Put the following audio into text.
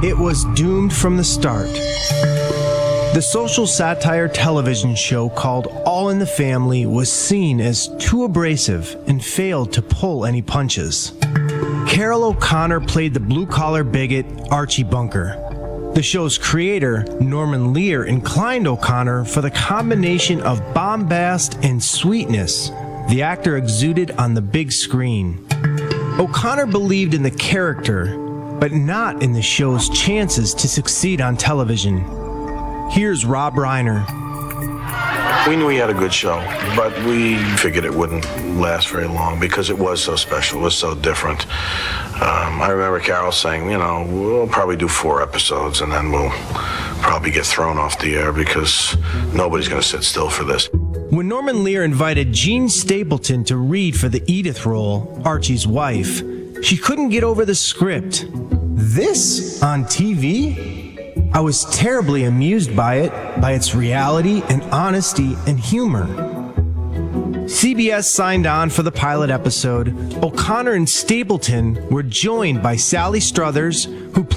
it was doomed from the start. The social satire television show called All in the Family was seen as too abrasive and failed to pull any punches. Carol O'Connor played the blue-collar bigot Archie Bunker. The show's creator, Norman Lear, inclined O'Connor for the combination of bombast and sweetness the actor exuded on the big screen. O'Connor believed in the character, but not in the show's chances to succeed on television. Here's Rob Reiner. We knew he had a good show, but we figured it wouldn't last very long because it was so special, it was so different. I remember Carol saying, we'll probably do 4 episodes and then we'll probably get thrown off the air because nobody's going to sit still for this. When Norman Lear invited Jean Stapleton to read for the Edith role, Archie's wife, she couldn't get over the script. This on TV? I was terribly amused by it, by its reality and honesty and humor. CBS signed on for the pilot episode. O'Connor and Stapleton were joined by Sally Struthers, who